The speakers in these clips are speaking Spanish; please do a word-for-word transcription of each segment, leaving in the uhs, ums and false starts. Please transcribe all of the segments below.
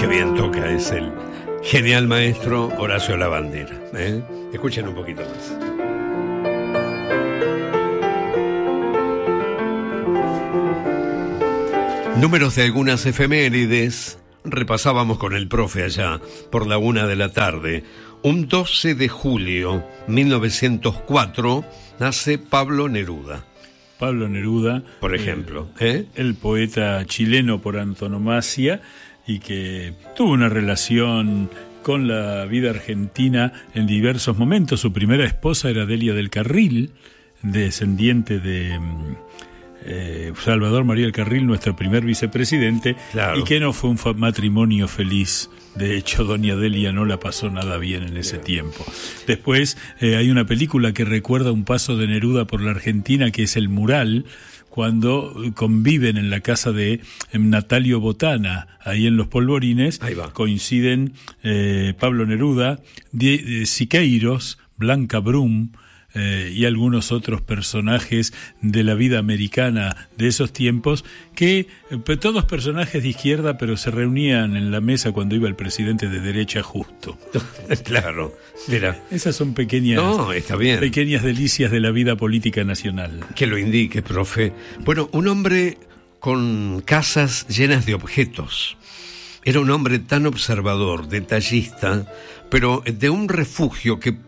Qué bien toca, es el genial maestro Horacio Lavandera, ¿eh? Escuchen un poquito más. Números de algunas efemérides. Repasábamos con el profe allá por la una de la tarde. Un doce de julio mil novecientos cuatro nace Pablo Neruda. Pablo Neruda, por ejemplo, ¿eh? el poeta chileno por antonomasia, y que tuvo una relación con la vida argentina en diversos momentos. Su primera esposa era Delia del Carril, descendiente de eh, Salvador María del Carril, nuestro primer vicepresidente, claro. Y que no fue un fa- matrimonio feliz. De hecho, doña Delia no la pasó nada bien en ese tiempo. Después eh, hay una película que recuerda un paso de Neruda por la Argentina, que es El Mural, cuando conviven en la casa de Natalio Botana, ahí en Los Polvorines. Ahí va. Coinciden eh, Pablo Neruda, de, de Siqueiros, Blanca Brum, Eh, y algunos otros personajes de la vida americana de esos tiempos, que eh, todos personajes de izquierda, pero se reunían en la mesa cuando iba el presidente de derecha justo. Claro, mira. Esas son pequeñas, no, está bien. pequeñas delicias de la vida política nacional. Que lo indique, profe. Bueno, un hombre con casas llenas de objetos. Era un hombre tan observador, detallista, pero de un refugio que,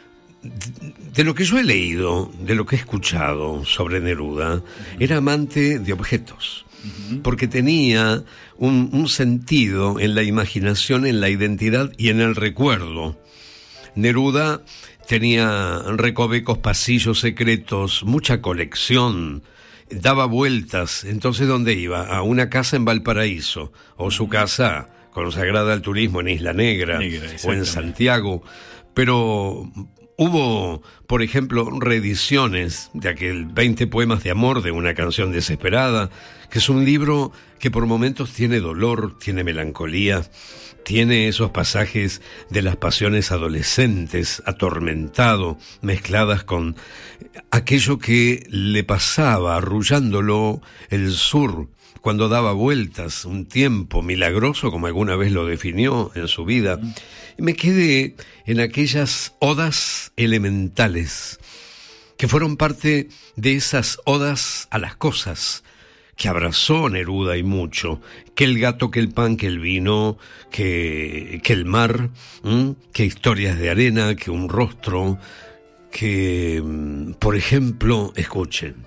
de lo que yo he leído, de lo que he escuchado sobre Neruda, era amante de objetos, porque tenía un, un sentido en la imaginación, en la identidad y en el recuerdo. Neruda tenía recovecos, pasillos secretos, mucha colección, daba vueltas. Entonces, ¿dónde iba? A una casa en Valparaíso, o su casa consagrada al turismo en Isla Negra, Negra o en Santiago. Pero hubo, por ejemplo, reediciones de aquel veinte poemas de amor, de una canción desesperada, que es un libro que por momentos tiene dolor, tiene melancolía, tiene esos pasajes de las pasiones adolescentes, atormentado, mezcladas con aquello que le pasaba, arrullándolo el sur, cuando daba vueltas, un tiempo milagroso, como alguna vez lo definió en su vida. Y me quedé en aquellas odas elementales, que fueron parte de esas odas a las cosas, que abrazó Neruda y mucho, que el gato, que el pan, que el vino, que, que el mar, ¿m? Que historias de arena, que un rostro, que, por ejemplo, escuchen,